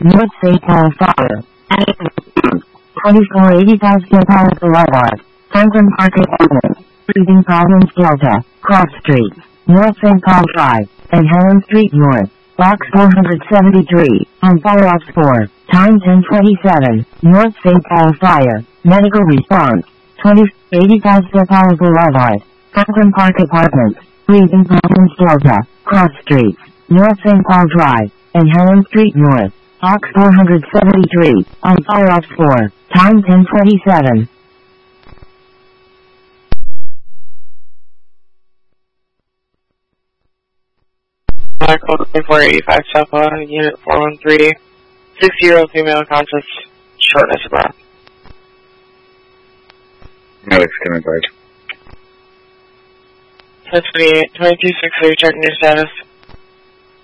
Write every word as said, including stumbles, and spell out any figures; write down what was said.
North Saint Paul Fire. twenty-four eighty-five Saint Paul Boulevard. Franklin Park Apartments. Breathing Problems Delta. Cross Street. North Saint Paul Drive. And Helen Street North. Box four seventy-three. On fire ops four. Time ten twenty-seven. North Saint Paul Fire. Medical response. twenty eighty-five Saint Paul Boulevard. Franklin Park Apartments. Breathing Problems Delta. Cross Street. North Saint Paul Drive. And Helen Street North. Box four seventy-three. On fire ops four. Time ten twenty-seven. Uh, code twenty-four eighty-five South Unit four one three. six zero female conscious, shortness of breath. No, it's coming back. ten twenty-eight, twenty-two sixty, checking your status.